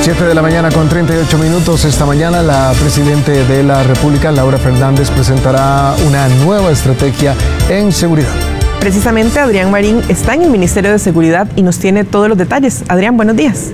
7 de la mañana con 38 minutos. Esta mañana la Presidenta de la República, Laura Fernández, presentará una nueva estrategia en seguridad. Precisamente Adrián Marín está en el Ministerio de Seguridad y nos tiene todos los detalles. Adrián, buenos días.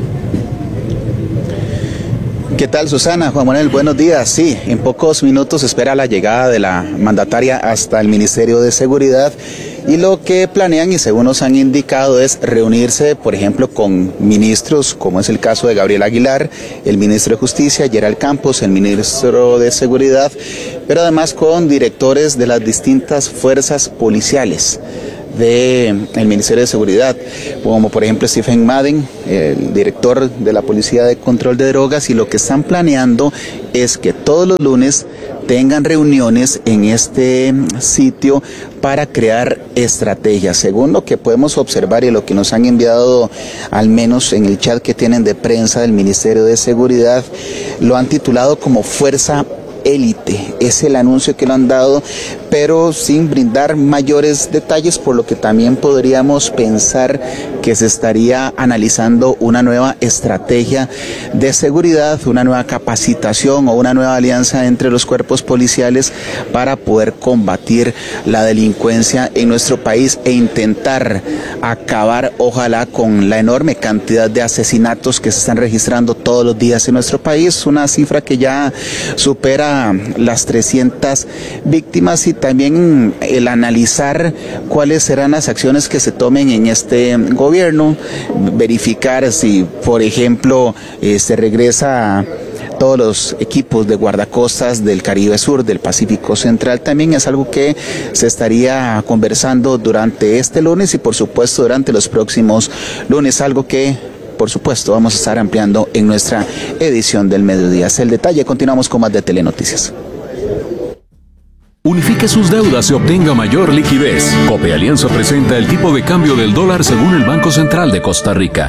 ¿Qué tal, Susana? Juan Manuel, buenos días. Sí, en pocos minutos se espera la llegada de la mandataria hasta el Ministerio de Seguridad y lo que planean, y según nos han indicado, es reunirse, por ejemplo, con ministros, como es el caso de Gabriel Aguilar, el ministro de Justicia, Gerald Campos, el ministro de Seguridad, pero además con directores de las distintas fuerzas policiales del Ministerio de Seguridad, como por ejemplo Stephen Madden, el director de la Policía de Control de Drogas, y lo que están planeando es que todos los lunes tengan reuniones en este sitio para crear estrategias. Según lo que podemos observar y lo que nos han enviado, al menos en el chat que tienen de prensa del Ministerio de Seguridad, lo han titulado como Fuerza Élite. Es el anuncio que lo han dado, pero sin brindar mayores detalles, por lo que también podríamos pensar que se estaría analizando una nueva estrategia de seguridad, una nueva capacitación o una nueva alianza entre los cuerpos policiales para poder combatir la delincuencia en nuestro país e intentar acabar, ojalá, con la enorme cantidad de asesinatos que se están registrando todos los días en nuestro país, una cifra que ya supera las 300 víctimas, y también el analizar cuáles serán las acciones que se tomen en este gobierno, verificar si, por ejemplo, se regresa a todos los equipos de guardacostas del Caribe Sur, del Pacífico Central. También es algo que se estaría conversando durante este lunes y por supuesto durante los próximos lunes, algo que por supuesto vamos a estar ampliando en nuestra edición del mediodía. Es el detalle. Continuamos con más de Telenoticias. Unifique sus deudas y obtenga mayor liquidez. Cope Alianza presenta el tipo de cambio del dólar según el Banco Central de Costa Rica.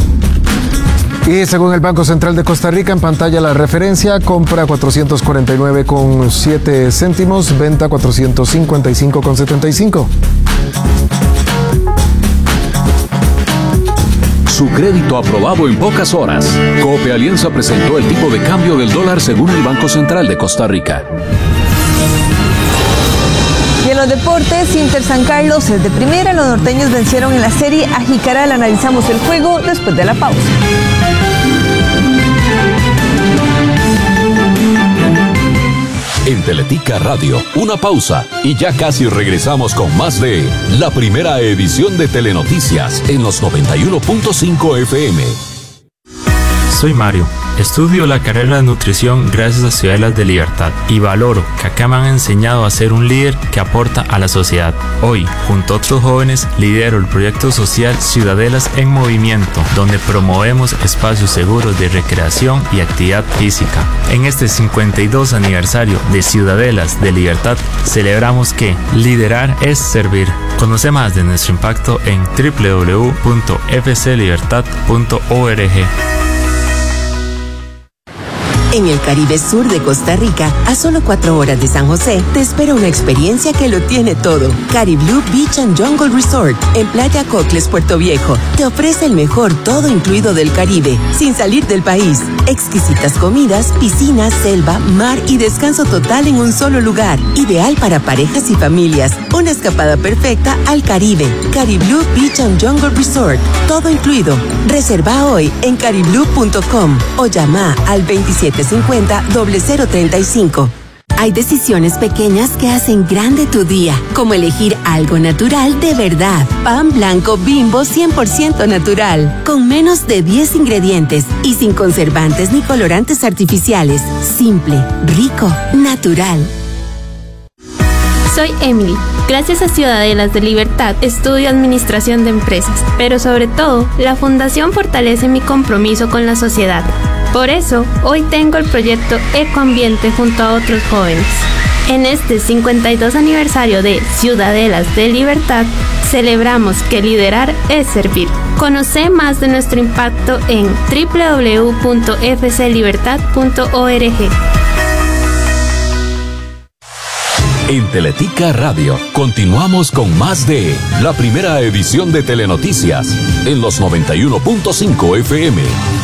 Y según el Banco Central de Costa Rica, en pantalla la referencia: compra 449,7 céntimos, venta 455,75. Su crédito aprobado en pocas horas. Cope Alianza presentó el tipo de cambio del dólar según el Banco Central de Costa Rica. Y en los deportes, Inter San Carlos es de primera. Los norteños vencieron en la serie a Jicaral. Analizamos el juego después de la pausa. En Teletica Radio, una pausa y ya casi regresamos con más de la primera edición de Telenoticias en los 91.5 FM. Soy Mario. Estudio la carrera de nutrición gracias a Ciudadelas de Libertad y valoro que acá me han enseñado a ser un líder que aporta a la sociedad. Hoy, junto a otros jóvenes, lidero el proyecto social Ciudadelas en Movimiento, donde promovemos espacios seguros de recreación y actividad física. En este 52 aniversario de Ciudadelas de Libertad, celebramos que liderar es servir. Conoce más de nuestro impacto en www.fclibertad.org. En el Caribe Sur de Costa Rica, a solo 4 horas de San José, te espera una experiencia que lo tiene todo. Cariblú Beach and Jungle Resort, en Playa Cocles, Puerto Viejo, te ofrece el mejor todo incluido del Caribe, sin salir del país. Exquisitas comidas, piscinas, selva, mar y descanso total en un solo lugar. Ideal para parejas y familias. Una escapada perfecta al Caribe. Cariblú Beach and Jungle Resort, todo incluido. Reserva hoy en cariblú.com o llama al 2750-0035. Hay decisiones pequeñas que hacen grande tu día, como elegir algo natural de verdad. Pan blanco Bimbo 100% natural, con menos de 10 ingredientes y sin conservantes ni colorantes artificiales. Simple, rico, natural. Soy Emily. Gracias a Ciudadelas de Libertad estudio Administración de Empresas, pero sobre todo, la Fundación fortalece mi compromiso con la sociedad. Por eso, hoy tengo el proyecto Ecoambiente junto a otros jóvenes. En este 52 aniversario de Ciudadelas de Libertad, celebramos que liderar es servir. Conoce más de nuestro impacto en www.fclibertad.org. En Teletica Radio, continuamos con más de la primera edición de Telenoticias en los 91.5 FM.